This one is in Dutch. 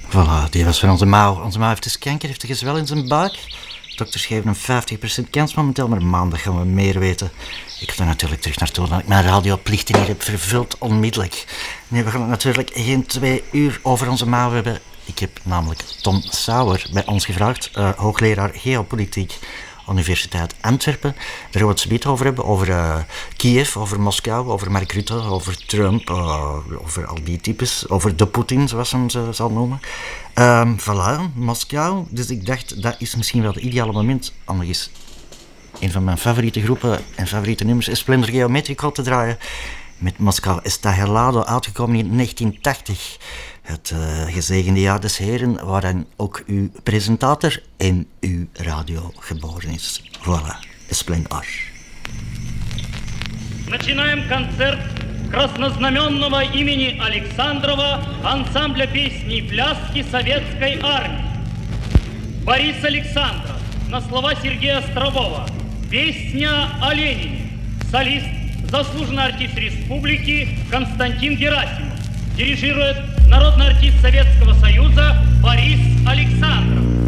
Voilà, die was van onze Mao. Onze Mao heeft dus kanker, heeft een gezwel in zijn buik. Dokters geven hem 50% kans momenteel, maar maandag gaan we meer weten. Ik ga er natuurlijk terug naartoe, dat ik mijn radioplichten hier heb vervuld onmiddellijk. Nu, we gaan het natuurlijk geen 2 uur over onze Mao hebben. Ik heb namelijk Tom Sauer bij ons gevraagd, hoogleraar geopolitiek, Universiteit Antwerpen. Daar gaan we het zometeen over hebben, over Kiev, over Moskou, over Mark Rutte, over Trump, over al die types, over de Poetin, zoals hem ze zal noemen. Voilà, Moskou. Dus ik dacht, dat is misschien wel het ideale moment om nog eens een van mijn favoriete groepen en favoriete nummers, Splendor Geometrico, te draaien. Met Moskou Está Helado, uitgekomen in 1980. Het gezegende jaar des heren, waarin ook uw presentator en uw radio geboren is. Voilà, Splendor. Начинаем концерт краснознаменного имени Александрова ансамбля песни и пляски Советской Армии. Борис Александров на слова Сергея Острового. Песня о Ленине. Солист, заслуженный артист республики Константин Герасимов. Дирижирует народный артист Советского Союза Борис Александров.